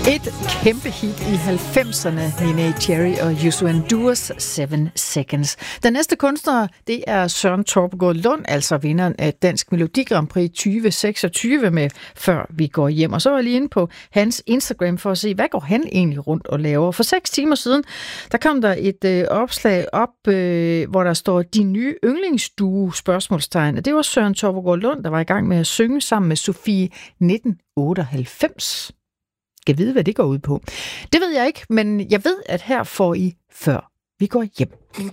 Et kæmpe hit i 90'erne, Neneh Cherry og Youssou N'Dours 7 Seconds. Den næste kunstner, det er Søren Torpegaard Lund, altså vinderen af Dansk Melodi Grand Prix 2026 med Før vi går hjem. Og så var jeg lige inde på hans Instagram for at se, hvad går han egentlig rundt og laver. For 6 timer siden, der kom der et opslag op, hvor der står, din nye yndlingsduo, spørgsmålstegn. Det var Søren Torpegaard Lund, der var i gang med at synge sammen med Sofie 1998. Skal vide, hvad det går ud på. Det ved jeg ikke, men jeg ved, at her får I Før vi går hjem.